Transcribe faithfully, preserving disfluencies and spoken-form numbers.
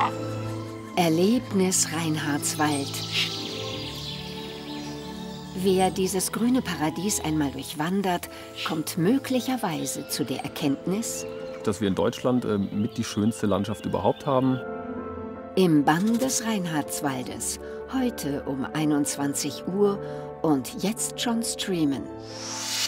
Erlebnis Reinhardswald. Wer dieses grüne Paradies einmal durchwandert, kommt möglicherweise zu der Erkenntnis, dass wir in Deutschland äh, mit die schönste Landschaft überhaupt haben. Im Bann des Reinhardswaldes, heute um einundzwanzig Uhr und jetzt schon streamen.